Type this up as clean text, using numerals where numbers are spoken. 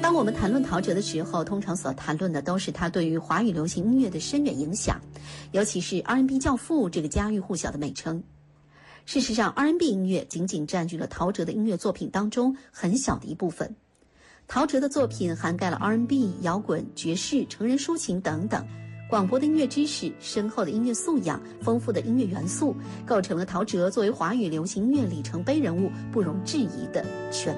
当我们谈论陶喆的时候，通常所谈论的都是他对于华语流行音乐的深远影响，尤其是 R&B 教父这个家喻户晓的美称。事实上 ，R&B 音乐仅仅占据了陶喆的音乐作品当中很小的一部分。陶喆的作品涵盖了 R&B、摇滚、爵士、成人抒情等等，广博的音乐知识、深厚的音乐素养、丰富的音乐元素，构成了陶喆作为华语流行音乐里程碑人物不容置疑的权